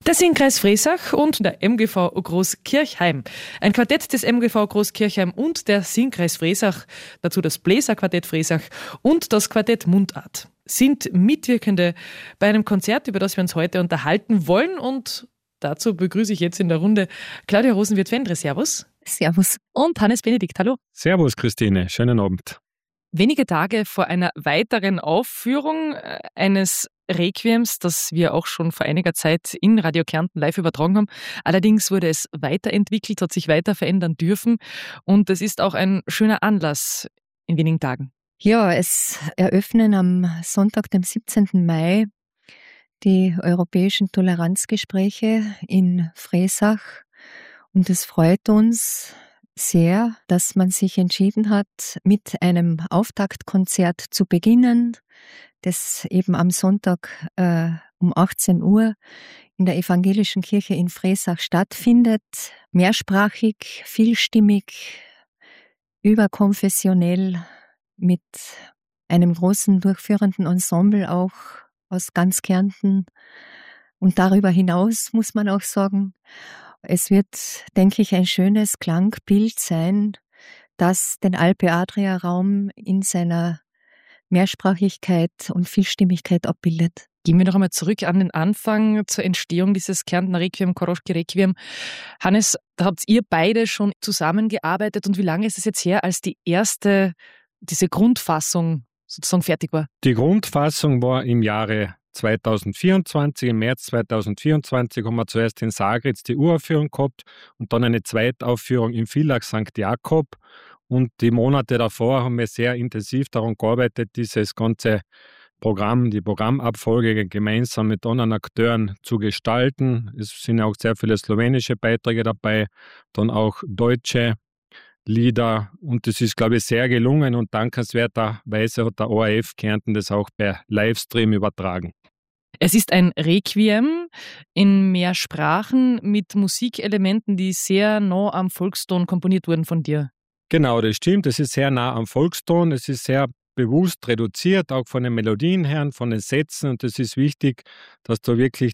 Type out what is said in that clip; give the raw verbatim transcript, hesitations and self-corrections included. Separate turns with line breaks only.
Der Singkreis Freisach und der M G V Großkirchheim. Ein Quartett des M G V Großkirchheim und der Singkreis Freisach, dazu das Bläserquartett Freisach und das Quartett Mundart, sind Mitwirkende bei einem Konzert, über das wir uns heute unterhalten wollen. Und dazu begrüße ich jetzt in der Runde Claudia Rosenwirt-Fendre. Servus.
Servus.
Und Hannes Benedikt. Hallo.
Servus, Christine. Schönen Abend.
Wenige Tage vor einer weiteren Aufführung eines Requiems, das wir auch schon vor einiger Zeit in Radio Kärnten live übertragen haben. Allerdings wurde es weiterentwickelt, hat sich weiter verändern dürfen und es ist auch ein schöner Anlass in wenigen Tagen.
Ja, es eröffnen am Sonntag, dem siebzehnten Mai, die europäischen Toleranzgespräche in Freisach und es freut uns sehr, dass man sich entschieden hat, mit einem Auftaktkonzert zu beginnen, das eben am Sonntag äh, um achtzehn Uhr in der Evangelischen Kirche in Freisach stattfindet. Mehrsprachig, vielstimmig, überkonfessionell, mit einem großen durchführenden Ensemble auch aus ganz Kärnten und darüber hinaus, muss man auch sagen. Es wird, denke ich, ein schönes Klangbild sein, das den Alpe-Adria-Raum in seiner Mehrsprachigkeit und Vielstimmigkeit abbildet.
Gehen wir noch einmal zurück an den Anfang zur Entstehung dieses Kärntner Requiem, Koroschki Requiem. Hannes, da habt ihr beide schon zusammengearbeitet und wie lange ist es jetzt her, als die erste, diese Grundfassung sozusagen fertig war?
Die Grundfassung war im Jahre zweitausendvierundzwanzig, im März zweitausendvierundzwanzig haben wir zuerst in Sagritz die Uraufführung gehabt und dann eine Zweitaufführung im Villach Sankt Jakob. Und die Monate davor haben wir sehr intensiv daran gearbeitet, dieses ganze Programm, die Programmabfolge gemeinsam mit anderen Akteuren zu gestalten. Es sind ja auch sehr viele slowenische Beiträge dabei, dann auch deutsche Lieder und das ist, glaube ich, sehr gelungen und dankenswerterweise hat der O R F Kärnten das auch per Livestream übertragen.
Es ist ein Requiem in mehr Sprachen mit Musikelementen, die sehr nah am Volkston komponiert wurden von dir.
Genau, das stimmt. Es ist sehr nah am Volkston. Es ist sehr bewusst reduziert, auch von den Melodien her, von den Sätzen. Und es ist wichtig, dass da wirklich